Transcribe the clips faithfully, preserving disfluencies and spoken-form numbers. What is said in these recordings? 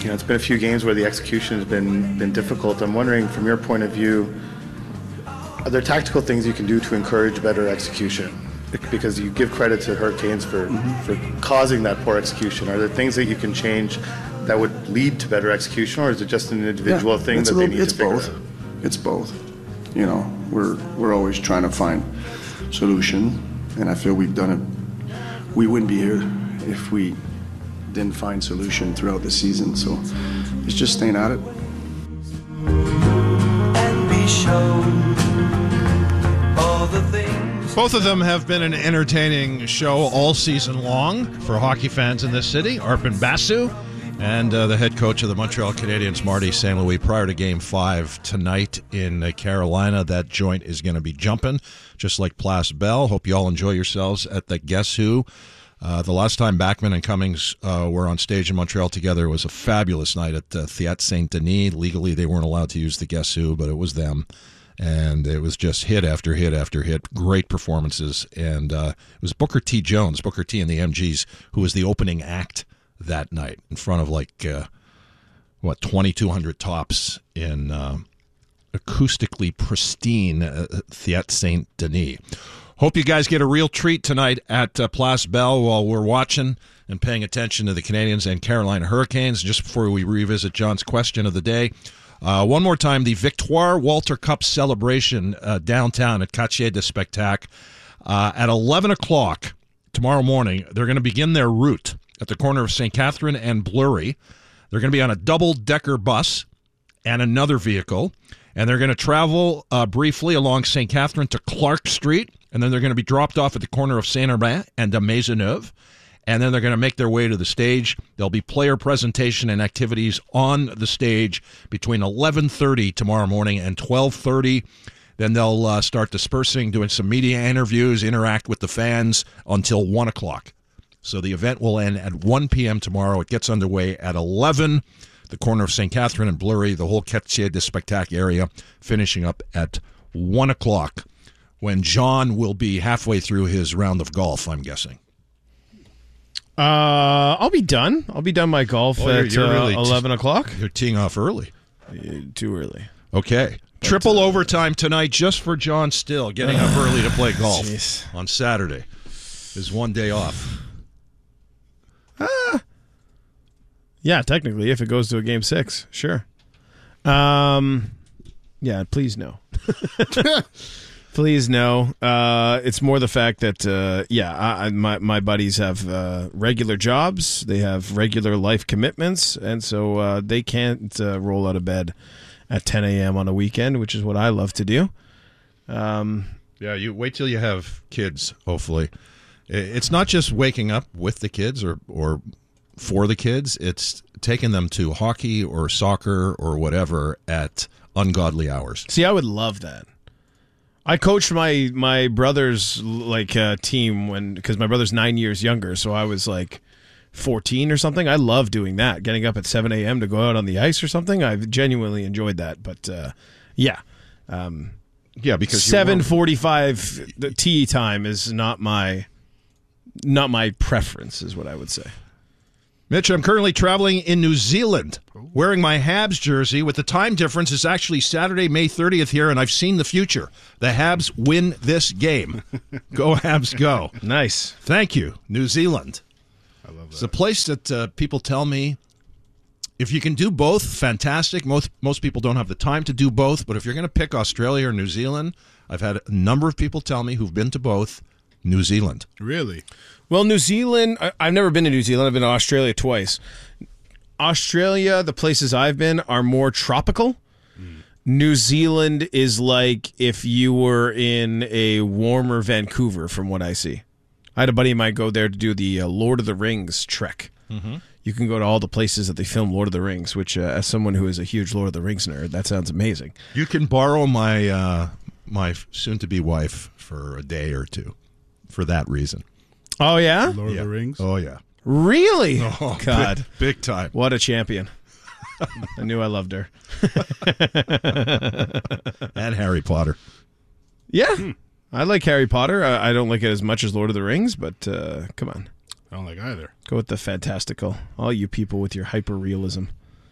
you know, it's been a few games where the execution has been been difficult. I'm wondering, from your point of view, are there tactical things you can do to encourage better execution? Because you give credit to Hurricanes for, mm-hmm. for causing that poor execution. Are there things that you can change that would lead to better execution, or is it just an individual yeah, thing that they need it's to figure both. out? It's both. You know, we're we're always trying to find solution, and I feel we've done it. We wouldn't be here if we didn't find solution throughout the season. So it's just staying at it. And be shown all the things. Both of them have been an entertaining show all season long for hockey fans in this city. Arpon Basu and uh, the head coach of the Montreal Canadiens, Marty Saint Louis, prior to Game five tonight in uh, Carolina. That joint is going to be jumping, just like Place Bell. Hope you all enjoy yourselves at the Guess Who. Uh, the last time Backman and Cummings uh, were on stage in Montreal together was a fabulous night at uh, Theatre Saint-Denis. Legally, they weren't allowed to use the Guess Who, but it was them. And it was just hit after hit after hit. Great performances. And uh, it was Booker T. Jones, Booker T. and the M Gs, who was the opening act that night in front of like, uh, what, twenty-two hundred tops in uh, acoustically pristine uh, Theatre Saint-Denis. Hope you guys get a real treat tonight at uh, Place Bell while we're watching and paying attention to the Canadiens and Carolina Hurricanes. Just before we revisit John's question of the day, Uh, one more time, the Victoire Walter Cup celebration uh, downtown at Quartier de Spectacle. Uh, at eleven o'clock tomorrow morning, they're going to begin their route at the corner of Saint Catherine and Bleury. They're going to be on a double-decker bus and another vehicle, and they're going to travel uh, briefly along Saint Catherine to Clark Street, and then they're going to be dropped off at the corner of Saint-Urbain and de Maisonneuve. And then they're going to make their way to the stage. There'll be player presentation and activities on the stage between eleven thirty tomorrow morning and twelve thirty. Then they'll uh, start dispersing, doing some media interviews, interact with the fans until one o'clock. So the event will end at one p.m. tomorrow. It gets underway at eleven, the corner of Saint Catherine and Bleury, the whole Quartier de Spectacle area, finishing up at one o'clock, when John will be halfway through his round of golf, I'm guessing. Uh, I'll be done. I'll be done my golf oh, at you're, you're really uh, eleven o'clock. You're teeing off early. Uh, too early. Okay. But, Triple uh, overtime tonight just for John Still, getting up early to play golf geez. on Saturday. His one day off. Ah. Yeah, technically, if it goes to a game six, sure. Um, yeah, please no. Please no. Uh, it's more the fact that, uh, yeah, I, I, my my buddies have uh, regular jobs. They have regular life commitments, and so uh, they can't uh, roll out of bed at ten a.m. on a weekend, which is what I love to do. Um, yeah, you wait till you have kids, hopefully. It's not just waking up with the kids or, or for the kids. It's taking them to hockey or soccer or whatever at ungodly hours. See, I would love that. I coached my my brother's like uh, team when because my brother's nine years younger, so I was like fourteen or something. I love doing that, getting up at seven a.m. to go out on the ice or something. I've genuinely enjoyed that. But uh, yeah, um, yeah, because seven forty-five the tea time is not my not my preference, is what I would say. Mitch, I'm currently traveling in New Zealand, wearing my Habs jersey. With the time difference, it's actually Saturday, May thirtieth here, and I've seen the future. The Habs win this game. Go Habs, go. Nice. Thank you, New Zealand. I love that. It's a place that uh, people tell me, if you can do both, fantastic. Most, most people don't have the time to do both, but if you're going to pick Australia or New Zealand, I've had a number of people tell me who've been to both, New Zealand. Really? Well, New Zealand, I, I've never been to New Zealand. I've been to Australia twice. Australia, the places I've been, are more tropical. Mm. New Zealand is like if you were in a warmer Vancouver, from what I see. I had a buddy of mine go there to do the uh, Lord of the Rings trek. Mm-hmm. You can go to all the places that they film Lord of the Rings, which, uh, as someone who is a huge Lord of the Rings nerd, that sounds amazing. You can borrow my uh, my soon-to-be wife for a day or two for that reason. Oh, yeah? Lord yeah. of the Rings? Oh, yeah. Really? Oh, God. Big, big time. What a champion. I knew I loved her. And Harry Potter. Yeah. Hmm. I like Harry Potter. I, I don't like it as much as Lord of the Rings, but uh, come on. I don't like either. Go with the fantastical. All you people with your hyper-realism.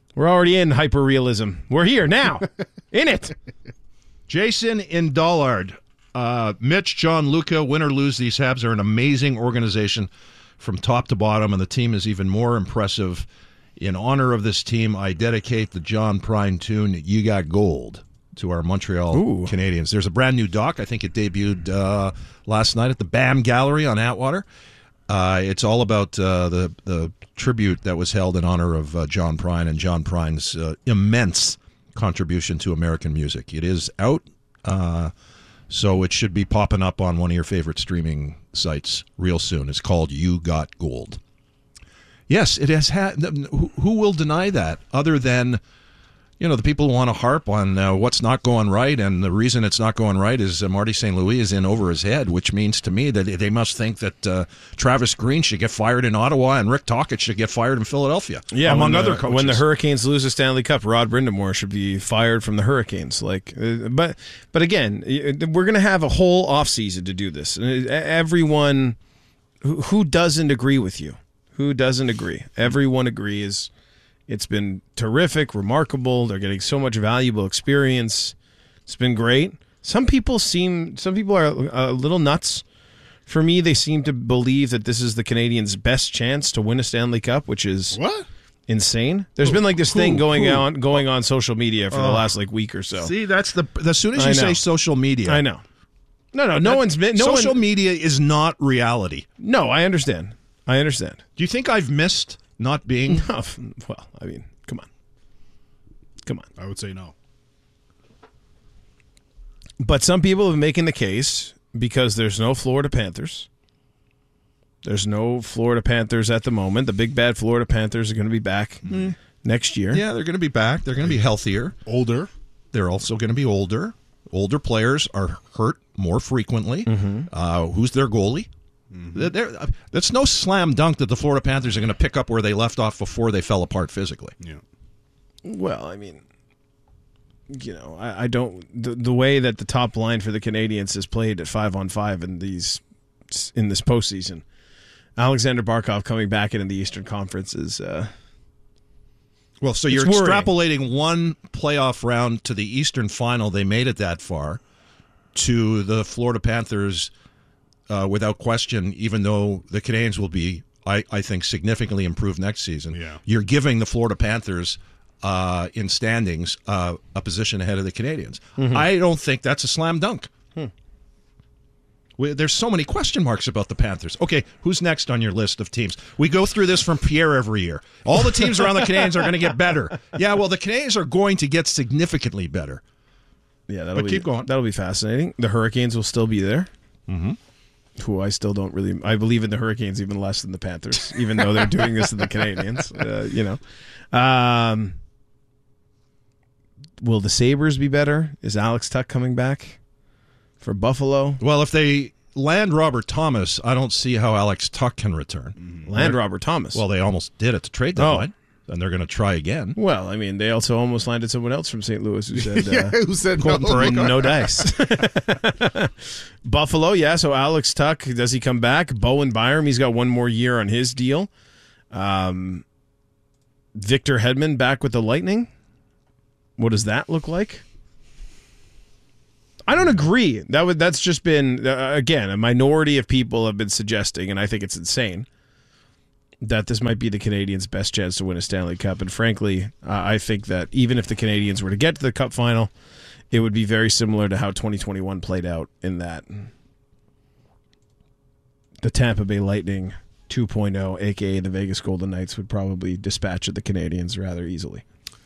We're already in hyper-realism. We're here now. In it. Jason in Dollard. Uh, Mitch, John, Luca, win or lose, these Habs are an amazing organization from top to bottom, and the team is even more impressive. In honor of this team, I dedicate the John Prine tune, You Got Gold, to our Montreal Ooh. Canadiens. There's a brand new doc. I think it debuted uh, last night at the BAM Gallery on Atwater. Uh, it's all about uh, the, the tribute that was held in honor of uh, John Prine and John Prine's uh, immense contribution to American music. It is out, uh, so it should be popping up on one of your favorite streaming sites real soon. It's called You Got Gold. Yes, it has had. Who, who will deny that other than, you know, the people who want to harp on uh, what's not going right, and the reason it's not going right is uh, Marty Saint Louis is in over his head, which means to me that they must think that uh, Travis Green should get fired in Ottawa and Rick Tocchet should get fired in Philadelphia, yeah, among when other the, coaches. When the Hurricanes lose the Stanley Cup, Rod Brindamore should be fired from the Hurricanes. Like, uh, but but again, we're going to have a whole offseason to do this. Everyone who, who doesn't agree with you, who doesn't agree, everyone agrees. It's been terrific, remarkable. They're getting so much valuable experience. It's been great. Some people seem, some people are a little nuts. For me, they seem to believe that this is the Canadiens' best chance to win a Stanley Cup, which is What? insane. There's Who? been like this Who? thing going Who? on, going on social media for the Oh. last like week or so. See, that's the as soon as I you know. say social media, I know. No, no, no that- one's been. No social one, media is not reality. No, I understand. I understand. Do you think I've missed not being? No, well, I mean, come on, come on. I would say no. But some people have been making the case because there's no Florida Panthers. There's no Florida Panthers at the moment. The big bad Florida Panthers are going to be back next year. Yeah, they're going to be back. They're going to be healthier. Older. They're also going to be older. Older players are hurt more frequently. Mm-hmm. Uh, who's their goalie? They're- they're- That's no slam dunk that the Florida Panthers are going to pick up where they left off before they fell apart physically. Yeah. Well, I mean, you know, I, I don't the, the way that the top line for the Canadiens is played at five on five in these in this postseason. Alexander Barkov coming back into the Eastern Conference is uh, Well, so you're It's worrying. extrapolating one playoff round to the Eastern Final. They made it that far to the Florida Panthers uh, without question, even though the Canadiens will be, I, I think, significantly improved next season. Yeah. You're giving the Florida Panthers uh, in standings uh, a position ahead of the Canadiens. I don't think that's a slam dunk. We, there's so many question marks about the Panthers. Okay, who's next on your list of teams? We go through this from Pierre every year. All the teams around the Canadiens are going to get better. Yeah, well, the Canadiens are going to get significantly better. yeah, that'll But be keep going. That'll be fascinating. The Hurricanes will still be there. Mm-hmm. Who I still don't really. I believe in the Hurricanes even less than the Panthers, even though they're doing this to the Canadians. Uh, you know, um, will the Sabres be better? Is Alex Tuck coming back for Buffalo? Well, if they land Robert Thomas, I don't see how Alex Tuck can return. Land Robert Thomas. Well, they almost did at the trade Oh. deadline, and they're going to try again. Well, I mean, they also almost landed someone else from Saint Louis who said uh, Who said no? no dice. Buffalo, yeah. So Alex Tuck, does he come back? Bowen Byram, he's got one more year on his deal. Um, Victor Hedman back with the Lightning. What does that look like? I don't agree. That would that's just been uh, again a minority of people have been suggesting, and I think it's insane that this might be the Canadiens' best chance to win a Stanley Cup. And frankly, uh, I think that even if the Canadiens were to get to the Cup final, it would be very similar to how twenty twenty-one played out in that the Tampa Bay Lightning two point oh, a k a the Vegas Golden Knights, would probably dispatch the Canadiens rather easily.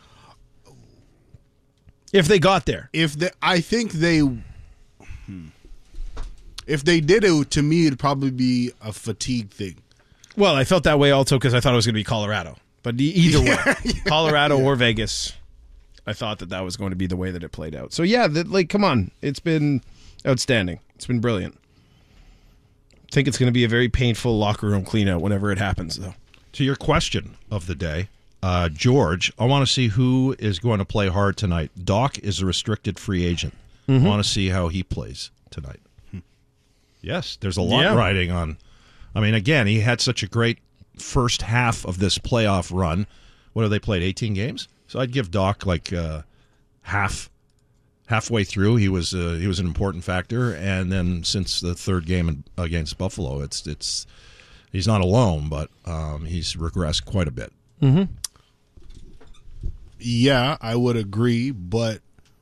If they got there. If they, I think they, hmm. if they did it, to me, it'd probably be a fatigue thing. Well, I felt that way also because I thought it was going to be Colorado. But e- either way, Colorado or Vegas, I thought that that was going to be the way that it played out. So, yeah, that, like, come on. It's been outstanding. It's been brilliant. I think it's going to be a very painful locker room cleanout whenever it happens, though. To your question of the day, uh, George, I want to see who is going to play hard tonight. Doc is a restricted free agent. I want to see how he plays tonight. Yes, there's a lot Yeah. riding on. I mean, again, he had such a great first half of this playoff run. what have they played? eighteen games. So I'd give Doc like uh, half. Halfway through, he was uh, he was an important factor, and then since the third game in, against Buffalo, it's it's he's not alone, but um, he's regressed quite a bit. Mm-hmm. Yeah, I would agree, but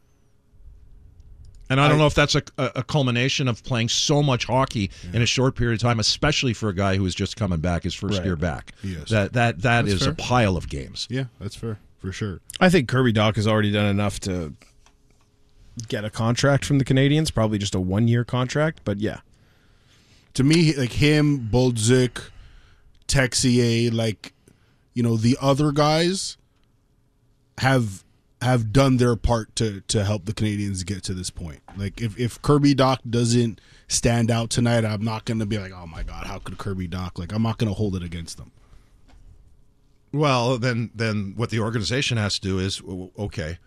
and I don't I, know if that's a, a culmination of playing so much hockey yeah. in a short period of time, especially for a guy who is just coming back his first right. year back. Yes. That that that that's is fair. a pile of games. Yeah, that's fair for sure. I think Kirby Dach has already done enough to get a contract from the Canadiens, probably just a one-year contract, but yeah. To me, like him, Bolduc, Texier, like, you know, the other guys have have done their part to to help the Canadiens get to this point. Like, if, if Kirby Dach doesn't stand out tonight, I'm not going to be like, oh my God, how could Kirby Dach? Like, I'm not going to hold it against them. Well, then then what the organization has to do is, okay,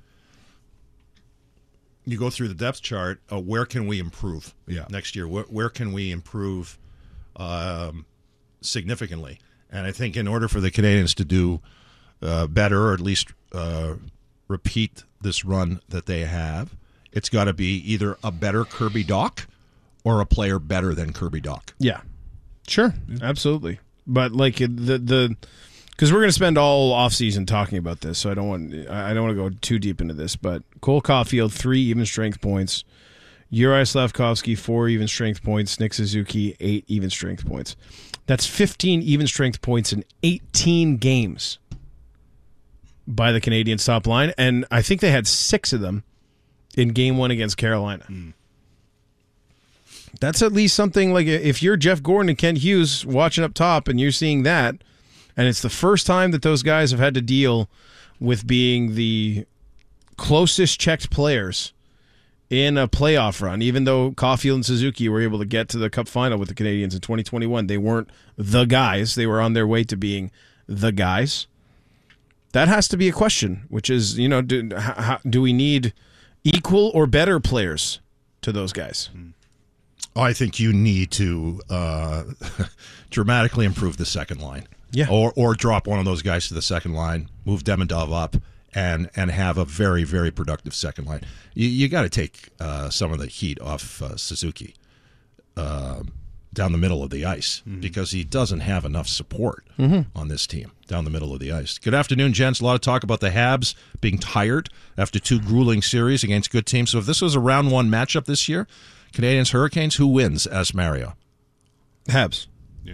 you go through the depth chart. Uh, where can we improve yeah. next year? Where, where can we improve um, significantly? And I think in order for the Canadiens to do uh, better, or at least uh, repeat this run that they have, it's got to be either a better Kirby Dach or a player better than Kirby Dach. Yeah, sure, yeah. absolutely. But like the the. Because we're going to spend all offseason talking about this, so I don't want I don't want to go too deep into this. But Cole Caulfield, three even strength points. Uri Slavkovsky, four even strength points. Nick Suzuki, eight even strength points. That's fifteen even strength points in eighteen games by the Canadiens top line, and I think they had six of them in game one against Carolina. Mm. That's at least something like if you're Jeff Gordon and Ken Hughes watching up top and you're seeing that. And it's the first time that those guys have had to deal with being the closest checked players in a playoff run. Even though Caulfield and Suzuki were able to get to the Cup final with the Canadiens in twenty twenty-one, they weren't the guys. They were on their way to being the guys. That has to be a question, which is, you know, do, how, do we need equal or better players to those guys? I think you need to uh, dramatically improve the second line. Yeah. Or or drop one of those guys to the second line, move Demidov up, and and have a very, very productive second line. You, you got to take uh, some of the heat off uh, Suzuki uh, down the middle of the ice mm-hmm. because he doesn't have enough support mm-hmm. on this team down the middle of the ice. Good afternoon, gents. A lot of talk about the Habs being tired after two grueling series against good teams. So if this was a round one matchup this year, Canadiens Hurricanes, who wins? Asked Mario. Habs. Yeah.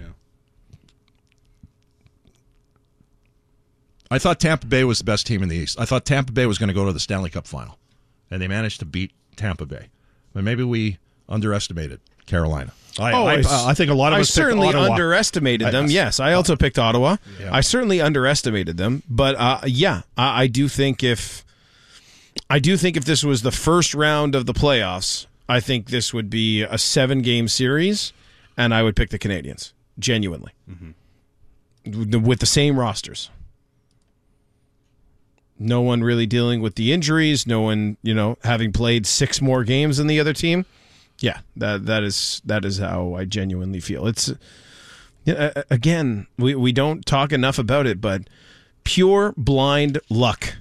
I thought Tampa Bay was the best team in the East. I thought Tampa Bay was going to go to the Stanley Cup final, and they managed to beat Tampa Bay. But maybe we underestimated Carolina. I, oh, I, I, I think a lot of I us certainly picked Ottawa. underestimated them. I, yes, I also picked Ottawa. Yeah. I certainly underestimated them, but uh, yeah, I, I do think if I do think if this was the first round of the playoffs, I think this would be a seven-game series, and I would pick the Canadiens genuinely mm-hmm. with the same rosters. No one really dealing with the injuries. No one, you know, having played six more games than the other team. Yeah, that that is that is how I genuinely feel. It's uh, again, we we don't talk enough about it, but pure blind luck.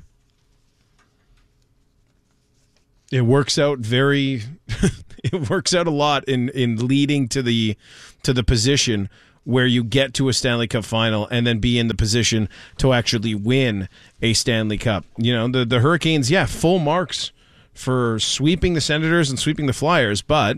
It works out very. It works out a lot in in leading to the to the position where you get to a Stanley Cup final and then be in the position to actually win a Stanley Cup. You know, the, the Hurricanes, yeah, full marks for sweeping the Senators and sweeping the Flyers, but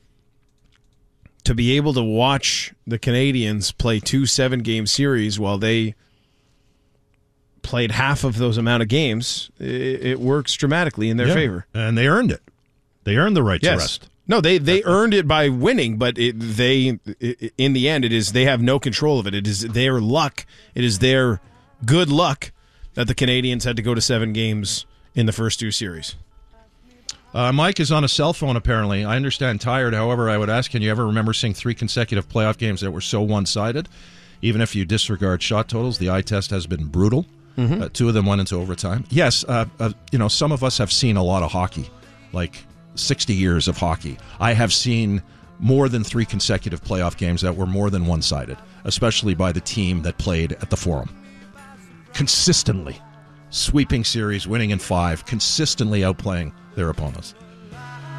to be able to watch the Canadiens play two seven-game series while they played half of those amount of games, it, it works dramatically in their yeah, favor. And they earned it. They earned the right yes. to rest. No, they they earned it by winning, but it, they it, in the end, it is they have no control of it. It is their luck. It is their good luck that the Canadiens had to go to seven games in the first two series. Uh, Mike is on a cell phone, apparently. I understand tired. However, I would ask, can you ever remember seeing three consecutive playoff games that were so one-sided? Even if you disregard shot totals, the eye test has been brutal. Mm-hmm. Uh, two of them went into overtime. Yes, uh, uh, you know, some of us have seen a lot of hockey, like sixty years of hockey. I have seen more than three consecutive playoff games that were more than one-sided, especially by the team that played at the Forum. consistently sweeping series, winning in five, consistently outplaying their opponents.